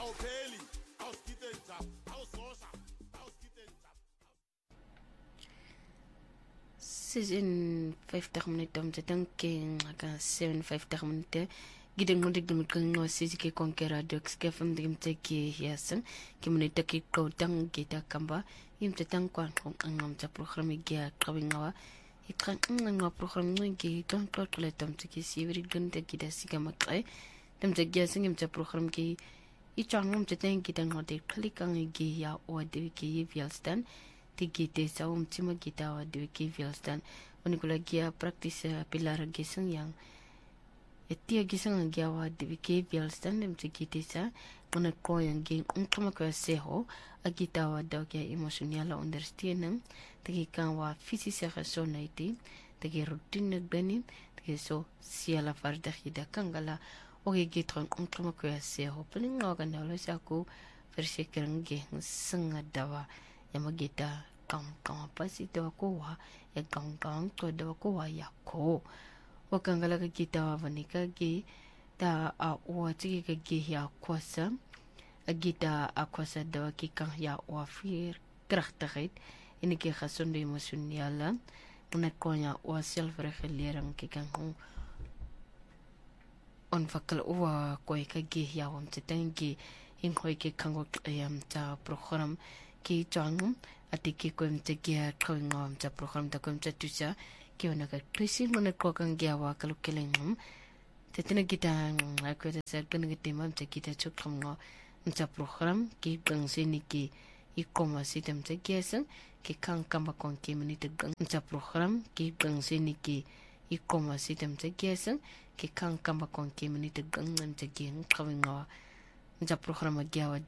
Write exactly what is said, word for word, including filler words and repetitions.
awupheli awusikithe njalo awusosha awusikithe njalo season fifty minute om ttanking aka seven fifty minute gideng ngodik dumikeng no sisi ke konkera dox ke fam dim teki yasan ke minute ke ko tang gita kamba im tang kwa ngam ta program ge qawingawa ikran ngam program ngi ton to le tom teki sivri gunde gida siga makay dem te ge singim ta program ke i changum te tang gideng ngodik klikang ge ya ode ke yelstan tigite sa um tima kita wa de ke yelstan onikula gia practice pilar gesang yang etia gisang gia wa de ke yelstan dem tigite sa ona ko yang ge unkama ko seho agita wa da ke emotional understanding tigi kan wa physical resonate tigi routine benin tigi so siala farda hida kangala oge gitron unkama ko seho pelinga ga ndalo sa ko versekerang ge sanga dawa yamagita kang kang pasi dawa ko wa ya kang kang to dawa ko wa ya ko wakangala ka kita wa vanika ge da a wa tigi ka ge ya kwasa agita akwasa dawa ki kang ya wa fir krachtigheid en ek gesonde emosionele en ek kon ja wa selfregulering ki kan onvakkel owa ko ka ge ya om te tangi in ko ke kango em ta program ki changum atiki ko em te ge kangom ta program ta ko em te tusa ki ona ka krisi mona ko kan ge wa kalu kelengum te tena kita ko te ser kan ge timam te kita chukam ngo ta program ki bang sini ki i koma sitem te gesang ki kan kamba kon ki minute gang ta program ki bang sini ki i koma sitem te gesang ki kan kamba kon ki minute gang te gen kawinga ta program ge wa